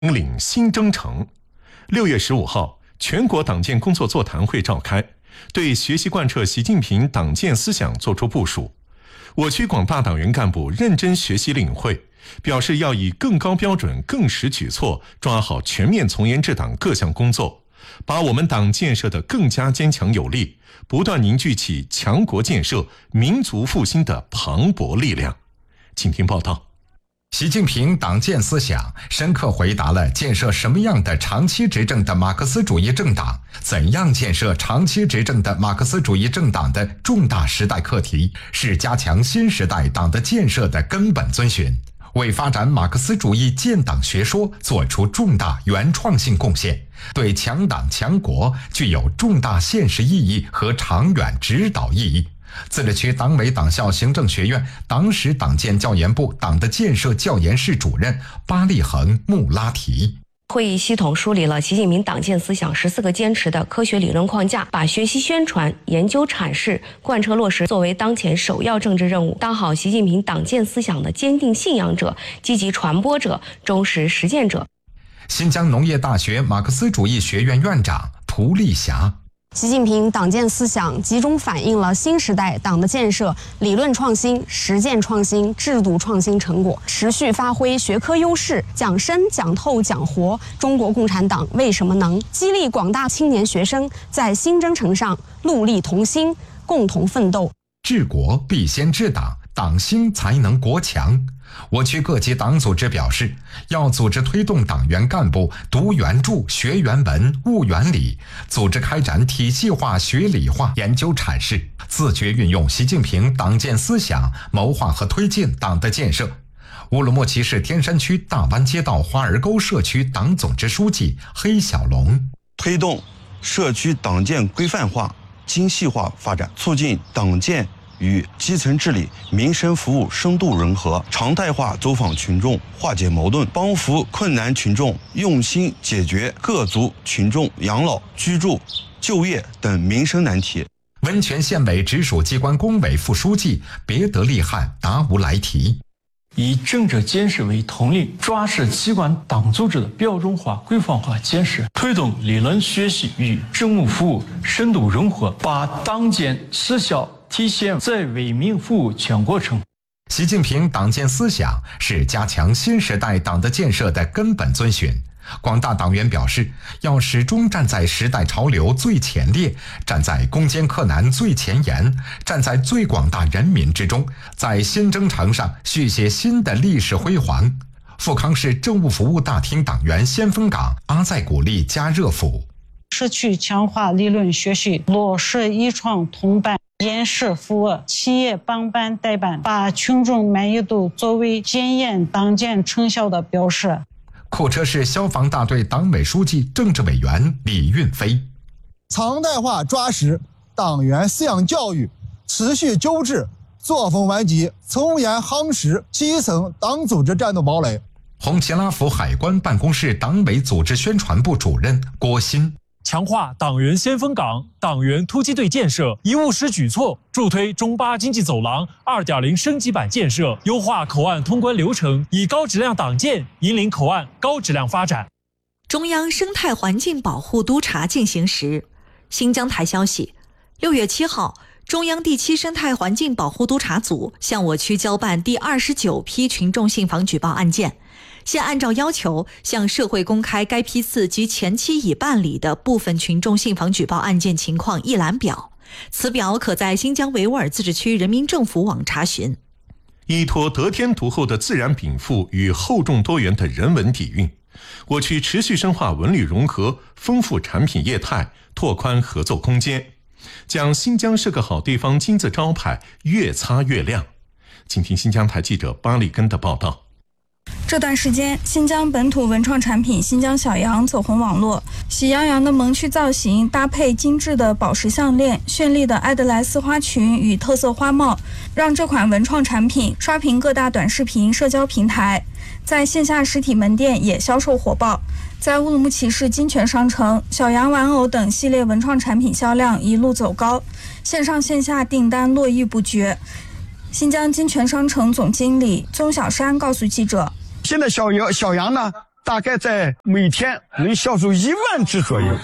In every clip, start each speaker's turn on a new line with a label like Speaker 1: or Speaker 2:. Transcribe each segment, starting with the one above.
Speaker 1: 领新征程。6月15号，全国党建工作座谈会召开，对学习贯彻习近平党建思想作出部署。我区广大党员干部认真学习领会，表示要以更高标准、更实举措抓好全面从严治党各项工作，把我们党建设得更加坚强有力，不断凝聚起强国建设、民族复兴的磅礴力量。请听报道。
Speaker 2: 习近平党建思想深刻回答了建设什么样的长期执政的马克思主义政党、怎样建设长期执政的马克思主义政党的重大时代课题，是加强新时代党的建设的根本遵循，为发展马克思主义建党学说做出重大原创性贡献，对强党强国具有重大现实意义和长远指导意义。自治区党委党校行政学院党史党建教研部党的建设教研室主任巴利恒穆拉提。
Speaker 3: 会议系统梳理了习近平党建思想14个坚持的科学理论框架，把学习宣传、研究阐释、贯彻落实作为当前首要政治任务，当好习近平党建思想的坚定信仰者、积极传播者、忠实实践者。
Speaker 2: 新疆农业大学马克思主义学院院长涂丽霞。
Speaker 4: 习近平党建思想集中反映了新时代党的建设理论创新、实践创新、制度创新成果，持续发挥学科优势，讲深讲透讲活中国共产党为什么能，激励广大青年学生在新征程上戮力同心，共同奋斗。
Speaker 2: 治国必先治党，党兴才能国强。我区各级党组织表示，要组织推动党员干部读原著、学原文、悟原理，组织开展体系化学理化研究阐释，自觉运用习近平党建思想，谋划和推进党的建设。乌鲁木齐市天山区大湾街道花儿沟社区党总支书记黑小龙，
Speaker 5: 推动社区党建规范化、精细化发展，促进党建与基层治理、民生服务深度融合，常态化走访群众，化解矛盾，帮扶困难群众，用心解决各族群众养老、居住、就业等民生难题。
Speaker 2: 温泉县委直属机关工委副书记别德利汉达乌莱提。
Speaker 6: 以政治建设为统领，抓实机关党组织的标准化、规范化建设，推动理论学习与政务服务深度融合，把党建思想体现在为民服务全过程。
Speaker 2: 习近平党建思想是加强新时代党的建设的根本遵循。广大党员表示，要始终站在时代潮流最前列，站在攻坚克难最前沿，站在最广大人民之中，在新征程上续写新的历史辉煌。富康市政务服务大厅党员先锋岗阿在古力加热府。
Speaker 7: 社区强化理论学习，落实一创通办研示服务，企业帮办代办，把群众满意度作为检验党建成效的标识。
Speaker 2: 库车市消防大队党委书记、政治委员李运飞。
Speaker 8: 常态化抓实党员思想教育，持续纠治作风顽疾，从严夯实基层党组织战斗堡垒。
Speaker 2: 红旗拉府海关办公室党委组织宣传部主任郭鑫。
Speaker 9: 强化党员先锋岗、党员突击队建设，以务实举措助推中巴经济走廊 2.0 升级版建设，优化口岸通关流程，以高质量党建引领口岸高质量发展。
Speaker 10: 中央生态环境保护督查进行时，新疆台消息，6月7号，中央第7生态环境保护督查组向我区交办第29批群众信访举报案件。现按照要求向社会公开该批次及前期已办理的部分群众信访举报案件情况一览表，此表可在新疆维吾尔自治区人民政府网查询。
Speaker 1: 依托得天独厚的自然禀赋与厚重多元的人文底蕴，我区持续深化文旅融合，丰富产品业态，拓宽合作空间，将新疆是个好地方金字招牌越擦越亮。请听新疆台记者巴里根的报道。
Speaker 11: 这段时间，新疆本土文创产品新疆小羊走红网络，喜羊羊的萌趣造型搭配精致的宝石项链、绚丽的艾德莱斯花裙与特色花帽，让这款文创产品刷屏各大短视频社交平台，在线下实体门店也销售火爆。在乌鲁木齐市金泉商城，小羊玩偶等系列文创产品销量一路走高，线上线下订单络绎不绝。新疆金泉商城总经理宗小山告诉记者，
Speaker 12: 现在小羊呢大概在每天能销售1万只左右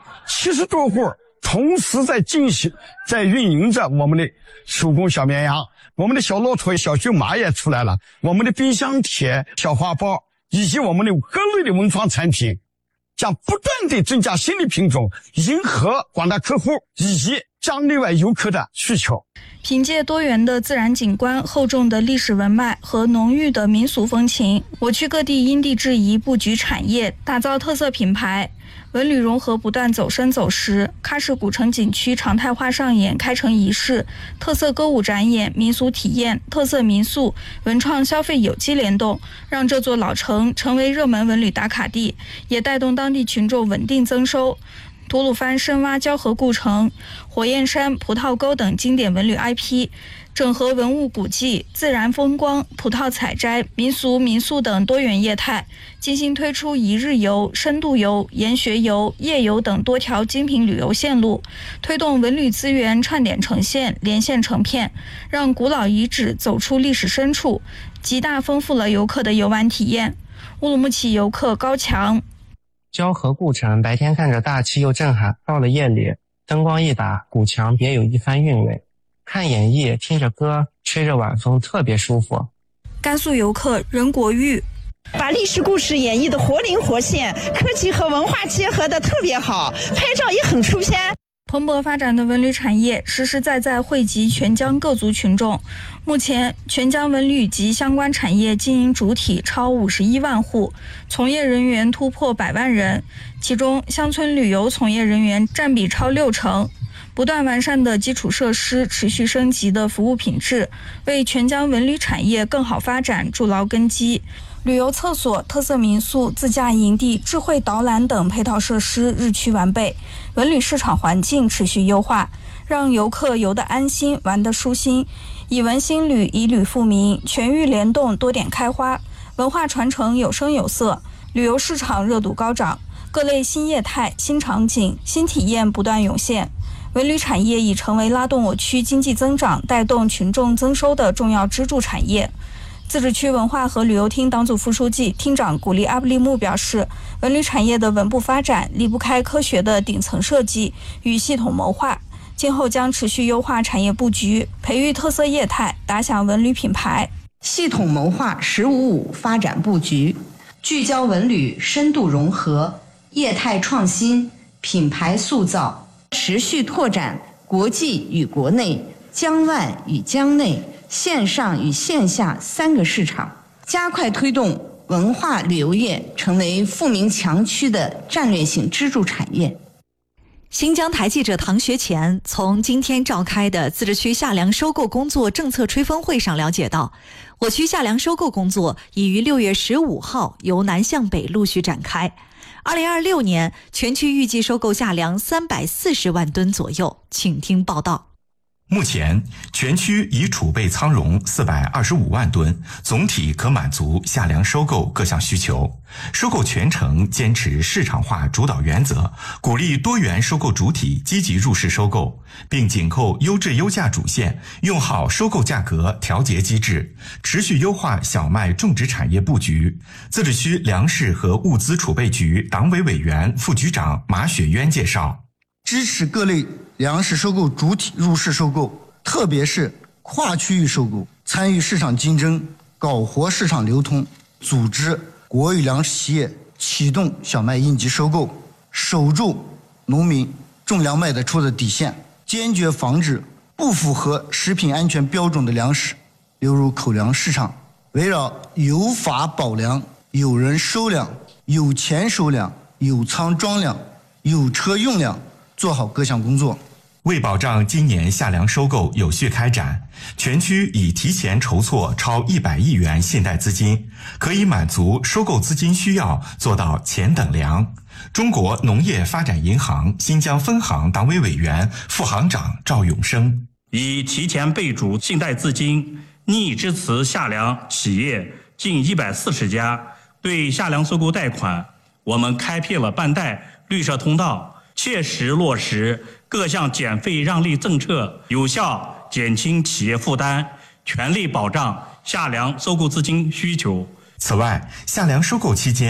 Speaker 12: ，70多户同时在运营着我们的手工小绵羊，我们的小骆驼、小骏马也出来了，我们的冰箱贴、小花包以及我们的各类的文创产品，将不断地增加新的品种，迎合广大客户以及将内外游客的需求。
Speaker 11: 凭借多元的自然景观、厚重的历史文脉和浓郁的民俗风情，我区各地因地制宜布局产业，打造特色品牌。文旅融合不断走深走实，喀什古城景区常态化上演开城仪式，特色歌舞展演、民俗体验、特色民宿、文创消费有机联动，让这座老城成为热门文旅打卡地，也带动当地群众稳定增收。吐鲁番深洼交河故城、火焰山、葡萄沟等经典文旅 IP， 整合文物古迹、自然风光、葡萄采摘、民俗民宿等多元业态，精心推出一日游、深度游、研学游、夜游等多条精品旅游线路，推动文旅资源串点成线、连线成片，让古老遗址走出历史深处，极大丰富了游客的游玩体验。乌鲁木齐游客高强。
Speaker 13: 交河故城白天看着大气又震撼，到了夜里灯光一打，古墙别有一番韵味，看演绎听着歌吹着晚风特别舒服。
Speaker 11: 甘肃游客任国玉，
Speaker 14: 把历史故事演绎的活灵活现，科技和文化结合的特别好，拍照也很出片。
Speaker 11: 蓬勃发展的文旅产业实实在在惠及全疆各族群众。目前，全疆文旅及相关产业经营主体超51万户，从业人员突破100万人，其中乡村旅游从业人员占比超60%。不断完善的基础设施、持续升级的服务品质，为全疆文旅产业更好发展筑牢根基。旅游厕所、特色民宿、自驾营地、智慧导览等配套设施日趋完备，文旅市场环境持续优化，让游客游得安心、玩得舒心。以文兴旅，以旅富民，全域联动，多点开花，文化传承有声有色，旅游市场热度高涨，各类新业态、新场景、新体验不断涌现。文旅产业已成为拉动我区经济增长、带动群众增收的重要支柱产业。自治区文化和旅游厅党组副书记、厅长古力阿布利木表示，文旅产业的稳步发展离不开科学的顶层设计与系统谋划，今后将持续优化产业布局，培育特色业态，打响文旅品牌。
Speaker 15: 系统谋划“15+5”发展布局，聚焦文旅深度融合、业态创新、品牌塑造，持续拓展国际与国内、疆外与疆内、线上与线下3个市场，加快推动文化旅游业成为富民强区的战略性支柱产业。
Speaker 10: 新疆台记者唐学前从今天召开的自治区夏粮收购工作政策吹风会上了解到，我区夏粮收购工作已于6月15号由南向北陆续展开。2026年，全区预计收购夏粮340万吨左右。请听报道。
Speaker 2: 目前，全区已储备仓容425万吨，总体可满足夏粮收购各项需求。收购全程坚持市场化主导原则，鼓励多元收购主体积极入市收购，并紧扣优质优价主线，用好收购价格调节机制，持续优化小麦种植产业布局。自治区粮食和物资储备局党委委员、副局长马雪渊介绍，
Speaker 8: 支持各类粮食收购主体入市收购，特别是跨区域收购，参与市场竞争，搞活市场流通，组织国有粮食企业启动小麦应急收购，守住农民种粮卖得出的底线，坚决防止不符合食品安全标准的粮食流入口粮市场，围绕有法保粮、有人收粮、有钱收粮、有仓装粮、有车用粮做好各项工作。
Speaker 2: 为保障今年夏粮收购有序开展，全区已提前筹措超100亿元信贷资金，可以满足收购资金需要，做到钱等粮。中国农业发展银行新疆分行党委委员、副行长赵永生，
Speaker 16: 已提前备注信贷资金，拟支持夏粮企业近140家。对夏粮收购贷款，我们开辟了办贷绿色通道，切实落实各项减费让利政策，有效减轻企业负担，全力保障夏粮收购资金需求。
Speaker 2: 此外，夏粮收购期间，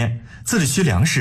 Speaker 17: 自治区粮食